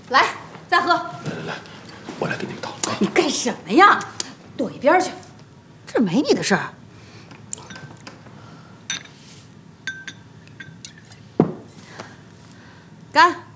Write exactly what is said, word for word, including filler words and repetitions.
来，再喝。 来来来，我来给你们倒啊！ 你干什么呀？躲一边去，这没你的事儿。干。